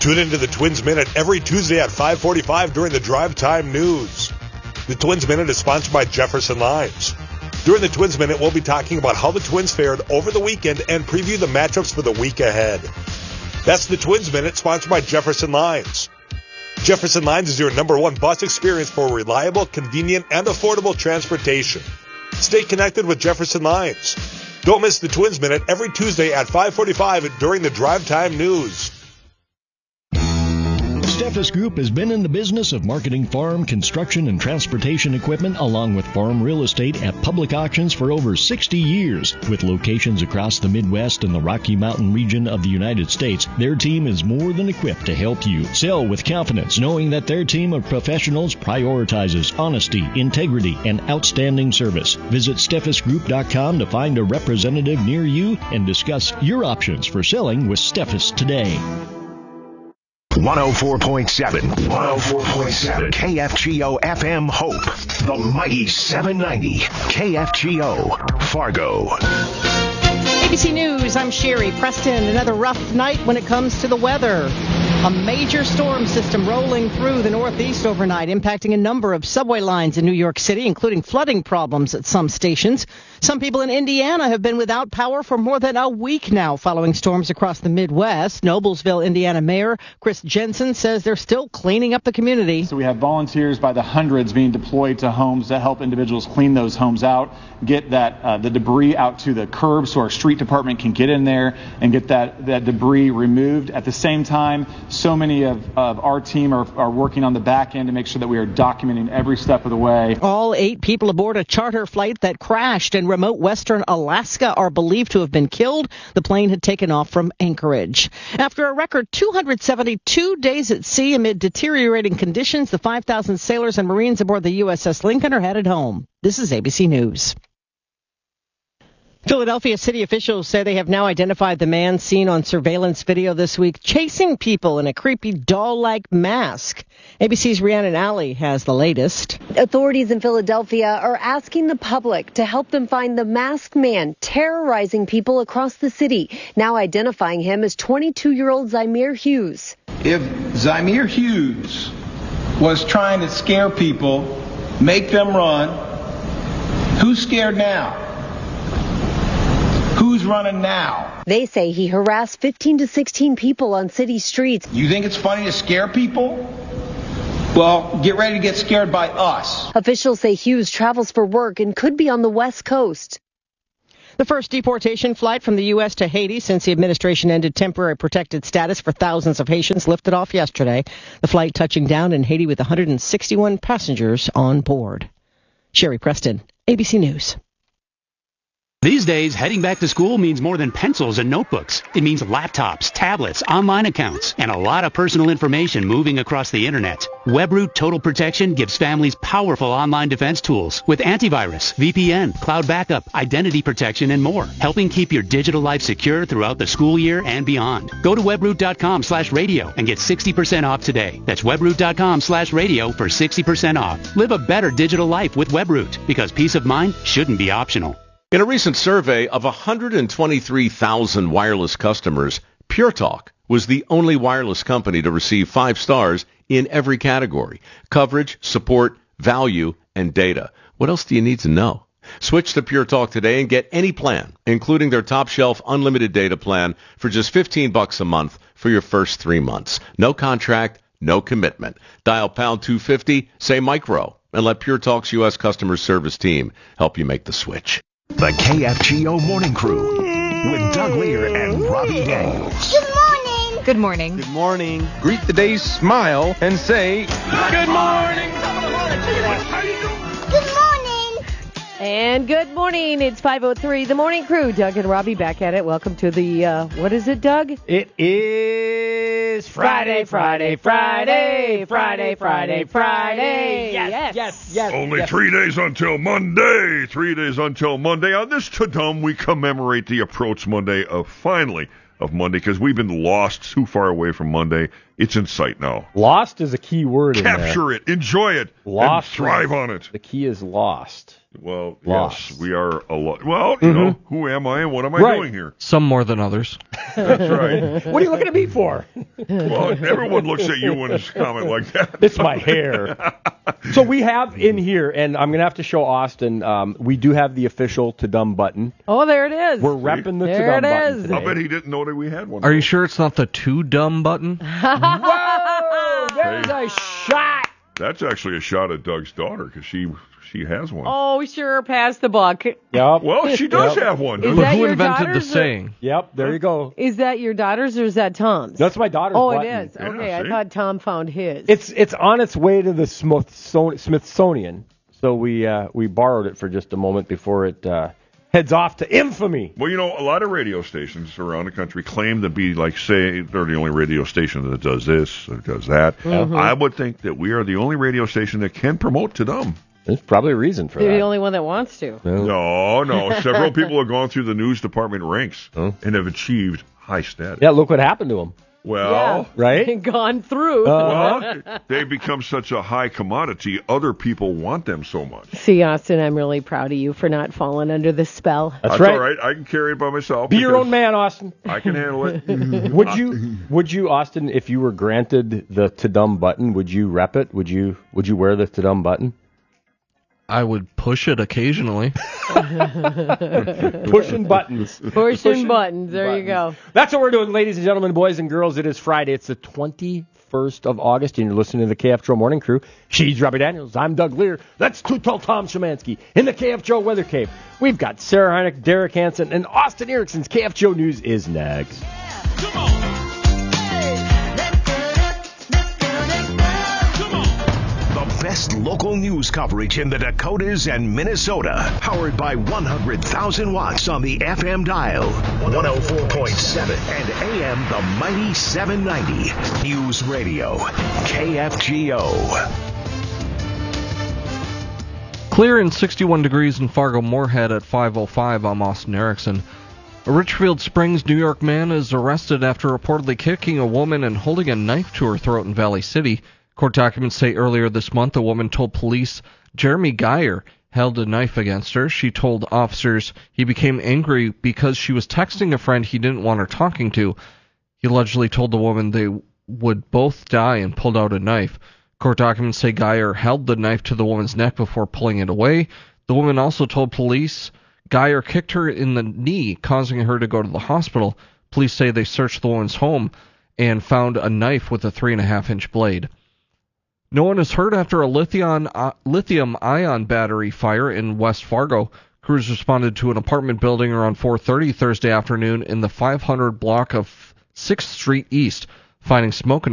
Tune into the Twins Minute every Tuesday at 5:45 during the Drive Time News. The Twins Minute is sponsored by Jefferson Limes. During the Twins Minute, we'll be talking about how the Twins fared over the weekend and preview the matchups for the week ahead. That's the Twins Minute, sponsored by Jefferson Limes. Jefferson Limes is your #1 bus experience for reliable, convenient, and affordable transportation. Stay connected with Jefferson Limes. Don't miss the Twins Minute every Tuesday at 5:45 during the Drive Time News. Steffes Group has been in the business of marketing farm, construction, and transportation equipment along with farm real estate at public auctions for over 60 years. With locations across the Midwest and the Rocky Mountain region of the United States, their team is more than equipped to help you sell with confidence, knowing that their team of professionals prioritizes honesty, integrity, and outstanding service. Visit SteffesGroup.com to find a representative near you and discuss your options for selling with Steffes today. 104.7 KFGO FM Hope, the mighty 790 KFGO Fargo. ABC News, I'm Sherry Preston. Another rough night when it comes to the weather. A major storm system rolling through the Northeast overnight, impacting a number of subway lines in New York City, including flooding problems at some stations. Some people in Indiana have been without power for more than a week now following storms across the Midwest. Noblesville, Indiana Mayor Chris Jensen says they're still cleaning up the community. So we have volunteers by the hundreds being deployed to homes to help individuals clean those homes out, get the debris out to the curb so our street department can get in there and get that debris removed. At the same time, so many of our team are working on the back end to make sure that we are documenting every step of the way. All 8 people aboard a charter flight that crashed in remote western Alaska are believed to have been killed. The plane had taken off from Anchorage. After a record 272 days at sea amid deteriorating conditions, the 5,000 sailors and Marines aboard the USS Lincoln are headed home. This is ABC News. Philadelphia city officials say they have now identified the man seen on surveillance video this week chasing people in a creepy doll-like mask. ABC's Rhiannon Alley has the latest. Authorities in Philadelphia are asking the public to help them find the masked man terrorizing people across the city, now identifying him as 22-year-old Zymir Hughes. If Zymir Hughes was trying to scare people, make them run, who's scared now? Who's running now? They say he harassed 15 to 16 people on city streets. You think it's funny to scare people? Well, get ready to get scared by us. Officials say Hughes travels for work and could be on the West Coast. The first deportation flight from the U.S. to Haiti since the administration ended temporary protected status for thousands of Haitians lifted off yesterday. The flight touching down in Haiti with 161 passengers on board. Sherry Preston, ABC News. These days, heading back to school means more than pencils and notebooks. It means laptops, tablets, online accounts, and a lot of personal information moving across the internet. WebRoot Total Protection gives families powerful online defense tools with antivirus, VPN, cloud backup, identity protection, and more, helping keep your digital life secure throughout the school year and beyond. Go to webroot.com/radio and get 60% off today. That's webroot.com/radio for 60% off. Live a better digital life with WebRoot, because peace of mind shouldn't be optional. In a recent survey of 123,000 wireless customers, Pure Talk was the only wireless company to receive 5 stars in every category: coverage, support, value, and data. What else do you need to know? Switch to Pure Talk today and get any plan, including their top shelf unlimited data plan, for just $15 a month for your first 3 months. No contract, no commitment. Dial pound 250, say micro, and let Pure Talk's U.S. customer service team help you make the switch. The KFGO Morning Crew with Doug Lear and Robbie Daniels. Good morning. Good morning. Good morning. Greet the day, smile, and say, good morning. Good morning. And good morning. It's 5:03. The Morning Crew. Doug and Robbie back at it. Welcome to the, what is it, Doug? It is Friday. Yes. Only 3 days until Monday. 3 days until Monday. On this Tudum, we commemorate the approach Monday of Monday, because we've been lost too far away from Monday It's in sight now. Lost is a key word in there. Capture it, enjoy it, Lost, and thrive on it. The key is lost. Well, Lost. yes, we are a lot. Well, you know, who am I and what am I doing here? Some more than others. That's right. What are you looking at me for? Well, everyone looks at you when it's a comment like that. It's my hair. So we have in here, and I'm going to have to show Austin, we do have the official Tudum button. Oh, there it is. We're repping the There Tudum it button is. today. I bet he didn't know that we had one. Are you sure it's not the too dumb button? Whoa! There's a shot! That's actually a shot at Doug's daughter because she has one. Oh, sure, pass the buck. Yep. Well, she does have one. Is But that who your invented the daughter's or- saying? Yep, there you go. Is that your daughter's or is that Tom's? That's my daughter's Oh, button. it is. Yeah, Okay, I see? thought Tom found his. It's on its way to the Smithsonian, so we borrowed it for just a moment before it heads off to infamy. Well, you know, a lot of radio stations around the country claim to be like, say, they're the only radio station that does this, that does that. Mm-hmm. I would think that we are the only radio station that can promote Tudum. There's probably a reason for You're that. the only one that wants to. No. Several people have gone through the news department ranks and have achieved high status. Yeah, look what happened to them. Well, right? Gone through. well, they've become such a high commodity. Other people want them so much. See, Austin, I'm really proud of you for not falling under the spell. That's all right. I can carry it by myself. Be your because own man, Austin. I can handle it. Would you, Austin, if you were granted the Tudum button, would you rep it? Would you wear the Tudum button? I would push it occasionally. Pushing buttons. Pushing buttons. There you go. That's what we're doing, ladies and gentlemen, boys and girls. It is Friday. It's the 21st of August, and you're listening to the KF Joe Morning Crew. She's Robbie Daniels. I'm Doug Lear. That's Too Tall Tom Szymanski in the KF Joe Weather Cape. We've got Sarah Heineck, Derek Hansen, and Austin Erickson's KF Joe News is next. Come on. The best local news coverage in the Dakotas and Minnesota. Powered by 100,000 watts on the FM dial. 104.7 and AM the mighty 790. News Radio. KFGO. Clear and 61 degrees in Fargo-Moorhead at 5:05. I'm Austin Erickson. A Richfield Springs, New York man is arrested after reportedly kicking a woman and holding a knife to her throat in Valley City. Court documents say earlier this month a woman told police Jeremy Geyer held a knife against her. She told officers he became angry because she was texting a friend he didn't want her talking to. He allegedly told the woman they would both die and pulled out a knife. Court documents say Geyer held the knife to the woman's neck before pulling it away. The woman also told police Geyer kicked her in the knee, causing her to go to the hospital. Police say they searched the woman's home and found a knife with a 3.5-inch blade. No one is hurt after a lithium-ion battery fire in West Fargo. Crews responded to an apartment building around 4:30 Thursday afternoon in the 500 block of 6th Street East, finding smoke and